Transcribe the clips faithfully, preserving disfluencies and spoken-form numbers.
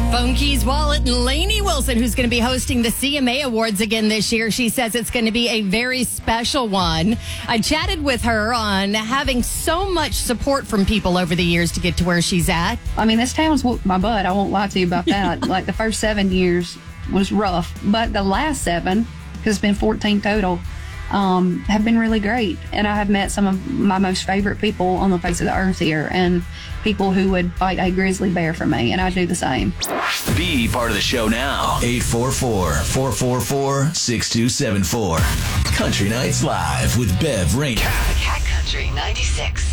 Phone Keys Wallet and Lainey Wilson, who's going to be hosting the C M A Awards again this year. She says it's going to be a very special one. I chatted with her on having so much support from people over the years to get to where she's at. I mean, this town's whooped my butt. I won't lie to you about that. Like, the first seven years was rough, but the last seven, because it's been fourteen total, um, have been really great. And I have met some of my most favorite people on the face of the earth here, and people who would fight a grizzly bear for me, and I do the same. Be part of the show now. eight four four, four four four, six two seven four. Country Nights Live with Bev Rainey. Cat Country ninety-six.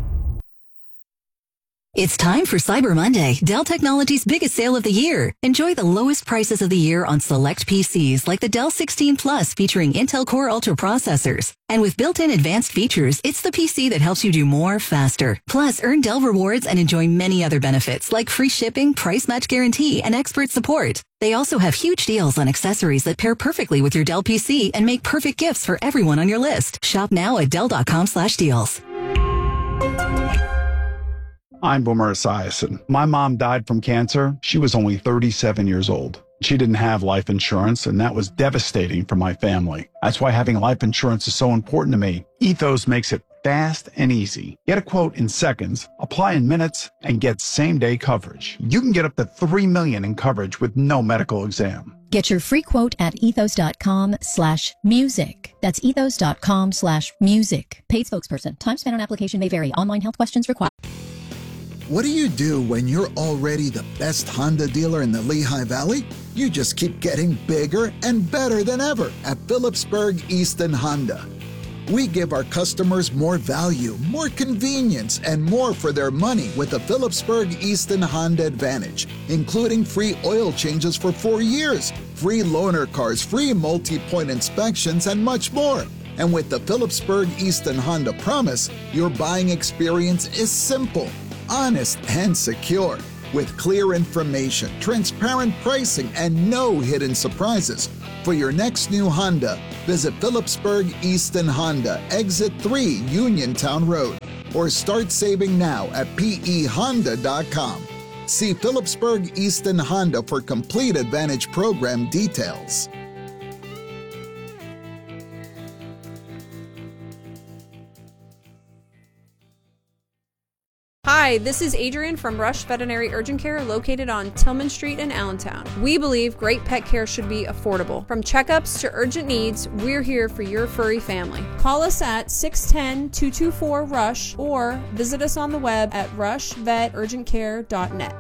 It's time for Cyber Monday, Dell Technologies' biggest sale of the year. Enjoy the lowest prices of the year on select P Cs like the Dell sixteen Plus featuring Intel Core Ultra processors. And with built-in advanced features, it's the P C that helps you do more faster. Plus, earn Dell rewards and enjoy many other benefits like free shipping, price match guarantee, and expert support. They also have huge deals on accessories that pair perfectly with your Dell P C and make perfect gifts for everyone on your list. Shop now at Dell.com slash deals. I'm Boomer Esiason. My mom died from cancer. She was only thirty-seven years old. She didn't have life insurance, and that was devastating for my family. That's why having life insurance is so important to me. Ethos makes it fast and easy. Get a quote in seconds, apply in minutes, and get same-day coverage. You can get up to three million dollars in coverage with no medical exam. Get your free quote at ethos.com slash music. That's ethos.com slash music. Paid spokesperson. Time spent on application may vary. Online health questions required. What do you do when you're already the best Honda dealer in the Lehigh Valley? You just keep getting bigger and better than ever at Phillipsburg Easton Honda. We give our customers more value, more convenience, and more for their money with the Phillipsburg Easton Honda Advantage, including free oil changes for four years, free loaner cars, free multi-point inspections, and much more. And with the Phillipsburg Easton Honda Promise, your buying experience is simple, honest, and secure. With clear information, transparent pricing, and no hidden surprises. For your next new Honda, visit Phillipsburg Easton Honda, Exit three, Uniontown Road, or start saving now at P E honda dot com. See Phillipsburg Easton Honda for complete Advantage program details. Hi, this is Adrienne from Rush Veterinary Urgent Care located on Tillman Street in Allentown. We believe great pet care should be affordable. From checkups to urgent needs, we're here for your furry family. Call us at six one zero, two two four, RUSH or visit us on the web at rush vet urgent care dot net.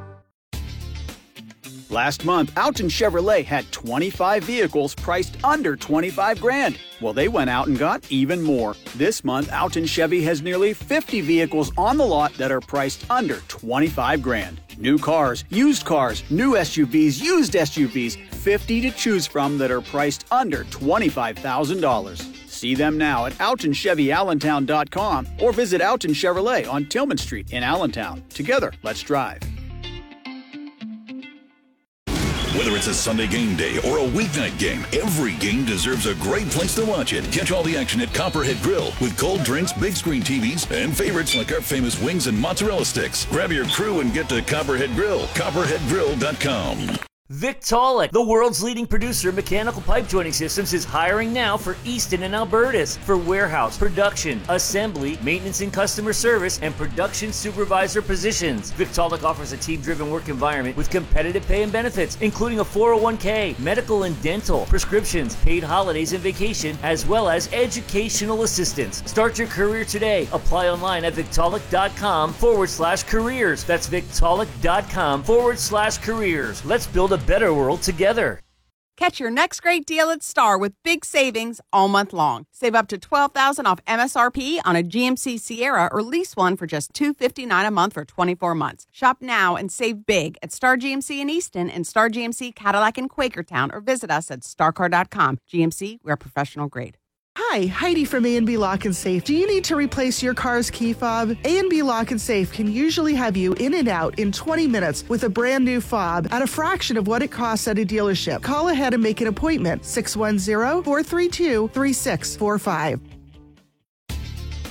Last month, Alton Chevrolet had twenty-five vehicles priced under twenty-five grand. Well, they went out and got even more. This month, Alton Chevy has nearly fifty vehicles on the lot that are priced under twenty-five grand. New cars, used cars, new S U Vs, used S U Vs, fifty to choose from that are priced under twenty-five thousand dollars. See them now at alton chevy allentown dot com or visit Alton Chevrolet on Tillman Street in Allentown. Together, let's drive. Whether it's a Sunday game day or a weeknight game, every game deserves a great place to watch it. Catch all the action at Copperhead Grill with cold drinks, big screen T Vs, and favorites like our famous wings and mozzarella sticks. Grab your crew and get to Copperhead Grill, copperhead grill dot com. Victaulic, the world's leading producer of mechanical pipe joining systems, is hiring now for Easton and Albertus for warehouse, production, assembly, maintenance and customer service, and production supervisor positions. Victaulic offers a team-driven work environment with competitive pay and benefits, including a four oh one k, medical and dental, prescriptions, paid holidays and vacation, as well as educational assistance. Start your career today. Apply online at victaulic.com forward slash careers. That's victaulic.com forward slash careers. Let's build a better world together. Catch your next great deal at Star with big savings all month long. Save up to twelve thousand dollars off M S R P on a G M C Sierra or lease one for just two hundred fifty-nine dollars a month for twenty-four months. Shop now and save big at Star G M C in Easton and Star G M C Cadillac in Quakertown or visit us at star car dot com. G M C, we're professional grade. Hi, Heidi from A and B Lock and Safe. Do you need to replace your car's key fob? A and B Lock and Safe can usually have you in and out in twenty minutes with a brand new fob at a fraction of what it costs at a dealership. Call ahead and make an appointment. six one zero, four three two, three six four five.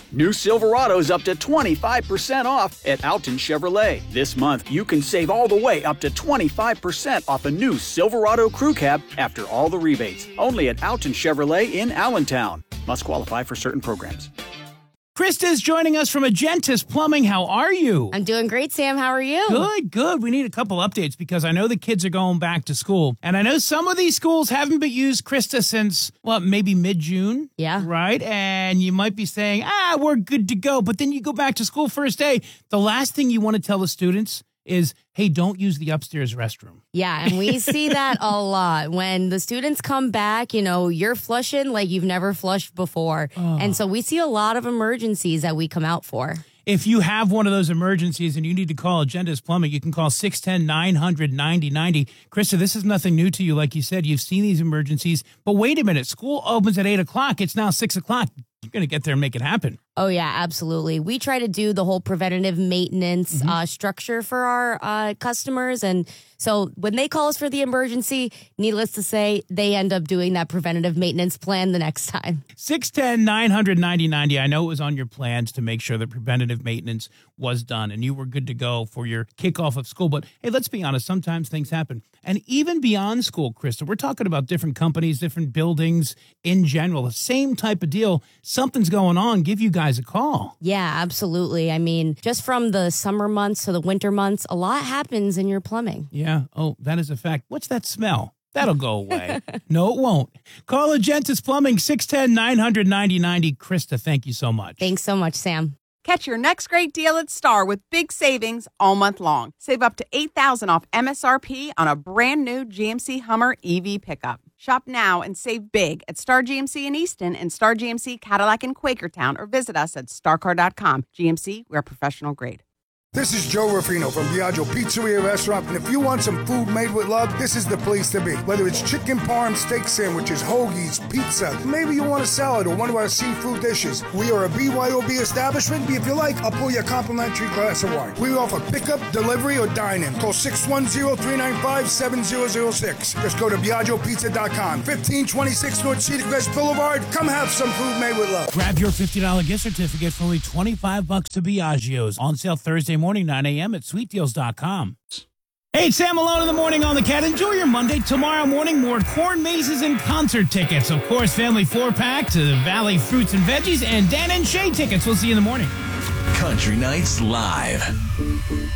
New Silverado's up to twenty-five percent off at Alton Chevrolet. This month, you can save all the way up to twenty-five percent off a new Silverado Crew Cab after all the rebates. Only at Alton Chevrolet in Allentown. Must qualify for certain programs. Krista's joining us from Agentis Plumbing. How are you? I'm doing great, Sam. How are you? Good, good. We need a couple updates because I know the kids are going back to school. And I know some of these schools haven't been used, Krista, since, well, maybe mid-June. Yeah. Right? And you might be saying, ah, we're good to go. But then you go back to school first day. The last thing you want to tell the students is, hey, don't use the upstairs restroom. Yeah, and we see that a lot. When the students come back, you know, you're flushing like you've never flushed before. Oh. And so we see a lot of emergencies that we come out for. If you have one of those emergencies and you need to call Agentis Plumbing, you can call six one zero, nine hundred, ninety ninety. Krista, this is nothing new to you. Like you said, you've seen these emergencies. But wait a minute. School opens at eight o'clock. It's now six o'clock. You're going to get there and make it happen. Oh, yeah, absolutely. We try to do the whole preventative maintenance mm-hmm. uh, structure for our uh, customers. And so when they call us for the emergency, needless to say, they end up doing that preventative maintenance plan the next time. six one zero, nine hundred, ninety ninety. I know it was on your plans to make sure that preventative maintenance was done and you were good to go for your kickoff of school. But hey, let's be honest, sometimes things happen. And even beyond school, Krista, we're talking about different companies, different buildings in general, the same type of deal. Something's going on. Give you guys a call. Yeah, absolutely. I mean, just from the summer months to the winter months, a lot happens in your plumbing. Yeah. Oh, that is a fact. What's that smell? That'll go away. No, it won't. Call Agentis Plumbing, six one zero, nine hundred, ninety ninety. Krista, thank you so much. Thanks so much, Sam. Catch your next great deal at Star with big savings all month long. Save up to eight thousand dollars off M S R P on a brand new G M C Hummer E V pickup. Shop now and save big at Star G M C in Easton and Star G M C Cadillac in Quakertown, or visit us at star car dot com. G M C, we're professional grade. This is Joe Ruffino from Biagio Pizzeria Restaurant, and if you want some food made with love, this is the place to be. Whether it's chicken parm, steak sandwiches, hoagies, pizza, maybe you want a salad or one of our seafood dishes. We are a B Y O B establishment. If you like, I'll pour you a complimentary glass of wine. We offer pickup, delivery, or dine-in. Call six one zero, three nine five, seven zero zero six. Just go to Biagio Pizza dot com. fifteen twenty-six North Cedar Crest Boulevard. Come have some food made with love. Grab your fifty dollars gift certificate for only twenty-five bucks to Biagio's. On sale Thursday morning, nine a.m. at sweet deals dot com. Hey, it's Sam Malone in the morning on the Cat. Enjoy your Monday. Tomorrow morning, more corn mazes and concert tickets. Of course, family four-pack to the Valley Fruits and Veggies and Dan and Shay tickets. We'll see you in the morning. Country Nights Live.